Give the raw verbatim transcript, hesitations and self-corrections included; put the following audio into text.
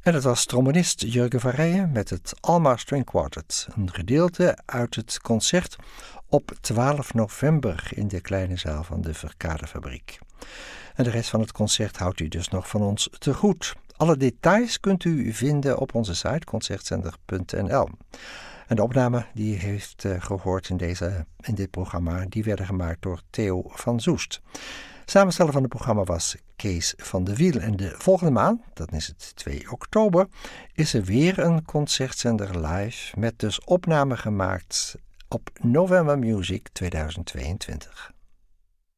En het was trombonist Jurgen van Rijen met het Almar String Quartet. Een gedeelte uit het concert op twaalf november in de kleine zaal van de Verkadefabriek. En de rest van het concert houdt u dus nog van ons te goed. Alle details kunt u vinden op onze site concertzender punt n l. En de opname die u heeft uh, gehoord in, deze, in dit programma, die werden gemaakt door Theo van Zoest. Samensteller van het programma was Kees van de Wiel. En de volgende maand, dat is het twee oktober, is er weer een concertzender live met dus opname gemaakt op November Music tweeduizend tweeëntwintig.